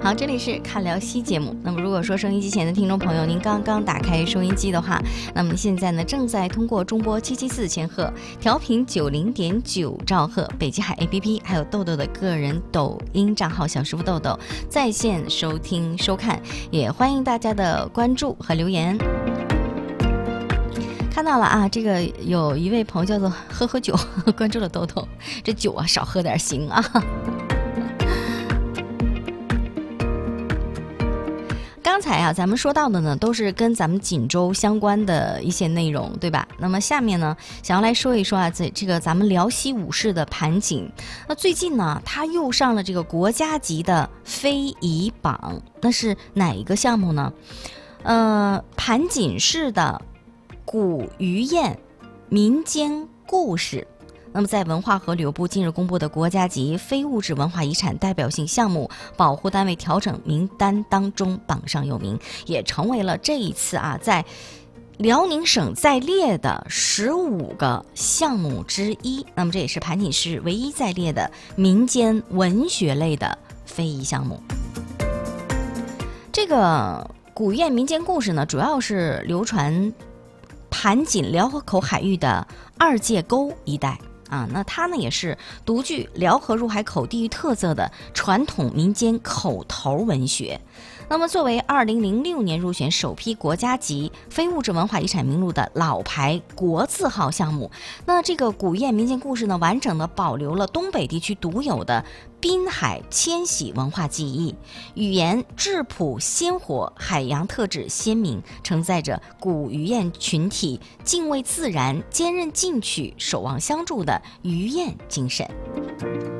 好，这里是看聊西节目。那么如果说收音机前的听众朋友您刚刚打开收音机的话，那么现在呢正在通过中波774千赫调频90.9兆赫北极海 APP 还有豆豆的个人抖音账号小师傅豆豆在线收听收看，也欢迎大家的关注和留言。看到了啊，这个有一位朋友叫做喝酒关注了豆豆，这酒啊少喝点行啊。刚才啊咱们说到的呢都是跟咱们锦州相关的一些内容，对吧？那么下面呢想要来说一说啊这个咱们辽西武士的盘锦。那最近呢他又上了这个国家级的非遗榜，那是哪一个项目呢？盘锦市的古鱼宴民间故事。那么在文化和旅游部近日公布的国家级非物质文化遗产代表性项目保护单位调整名单当中榜上有名，也成为了这一次啊在辽宁省在列的15个项目之一。那么这也是盘锦市唯一在列的民间文学类的非遗项目。这个古宴民间故事呢主要是流传盘锦辽河口海域的二界沟一带啊，那它呢也是独具辽河入海口地域特色的传统民间口头文学。那么作为2006年入选首批国家级非物质文化遗产名录的老牌国字号项目，那这个古宴民间故事呢完整的保留了东北地区独有的滨海迁徙文化记忆，语言质朴鲜活，海洋特质鲜明，承载着古渔宴群体敬畏自然、坚韧进取、守望相助的渔宴精神。